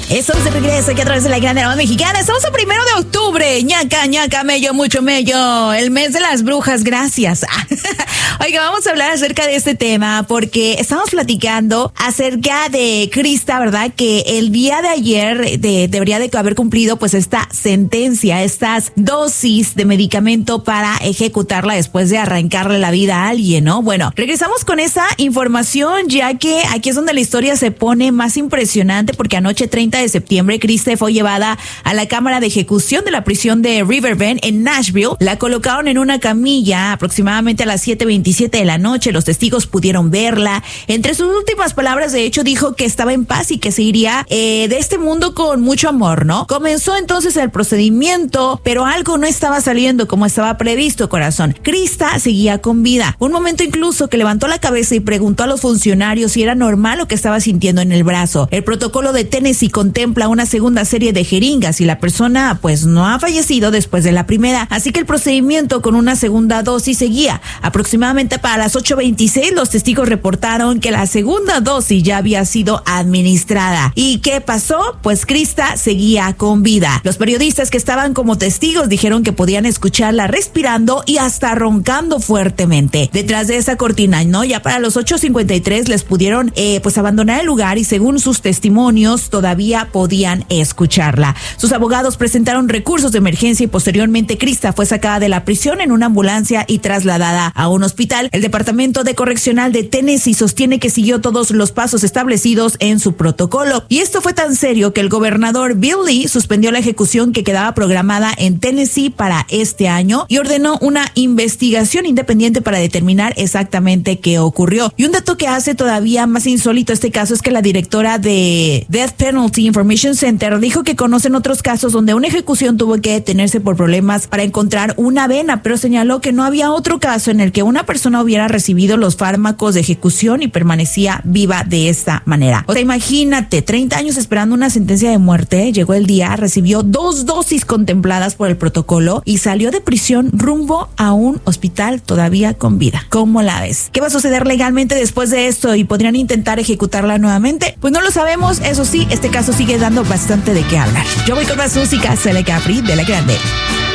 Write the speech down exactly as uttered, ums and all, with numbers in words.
Estamos de regreso aquí a través de la Grande Hermana Mexicana. Estamos a primero de octubre. ñaca, ñaca, mello, mucho mello. El mes de las brujas, gracias. Oiga, vamos a hablar acerca de este tema porque estamos platicando acerca de Krista, ¿verdad? Que el día de ayer de, debería de haber cumplido pues esta sentencia, estas dosis de medicamento para ejecutarla después de arrancarle la vida a alguien, ¿no? Bueno, regresamos con esa información ya que aquí es donde la historia se pone más impresionante porque anoche treinta de septiembre Krista fue llevada a la cámara de ejecución de la prisión de Riverbend en Nashville. La colocaron en una camilla aproximadamente a las siete veintisiete de la noche. Los testigos pudieron verla. Entre sus últimas palabras, de hecho, dijo que estaba en paz y que se iría eh, de este mundo con mucho amor, ¿no? Comenzó entonces el procedimiento, pero algo no estaba saliendo como estaba previsto, corazón. Krista seguía con vida. Un momento incluso que levantó la cabeza y preguntó a los funcionarios si era normal lo que estaba sintiendo en el brazo. El protocolo de Tennessee contempla una segunda serie de jeringas y la persona pues no ha fallecido después de la primera, así que el procedimiento con una segunda dosis seguía. Aproximadamente para las ocho veintiséis los testigos reportaron que la segunda dosis ya había sido administrada. ¿Y qué pasó? Pues Krista seguía con vida. Los periodistas que estaban como testigos dijeron que podían escucharla respirando y hasta roncando fuertemente. Detrás de esa cortina, ¿no? Ya para los ocho cincuenta y tres les pudieron eh, pues abandonar el lugar y según sus testimonios todavía podían escucharla. Sus abogados presentaron recursos de emergencia y posteriormente Krista fue sacada de la prisión en una ambulancia y trasladada a un hospital. El Departamento de Correccional de Tennessee sostiene que siguió todos los pasos establecidos en su protocolo. Y esto fue tan serio que el gobernador Bill Lee suspendió la ejecución que quedaba programada en Tennessee para este año y ordenó una investigación independiente para determinar exactamente qué ocurrió. Y un dato que hace todavía más insólito este caso es que la directora de Death Penalty Information Center dijo que conocen otros casos donde una ejecución tuvo que detenerse por problemas para encontrar una vena, pero señaló que no había otro caso en el que una persona hubiera recibido los fármacos de ejecución y permanecía viva de esta manera. O sea, imagínate, treinta años esperando una sentencia de muerte, llegó el día, recibió dos dosis contempladas por el protocolo y salió de prisión rumbo a un hospital todavía con vida. ¿Cómo la ves? ¿Qué va a suceder legalmente después de esto y podrían intentar ejecutarla nuevamente? Pues no lo sabemos, eso sí, este caso sigue dando bastante de qué hablar. Yo voy con más música, Cele Capri de La Grande.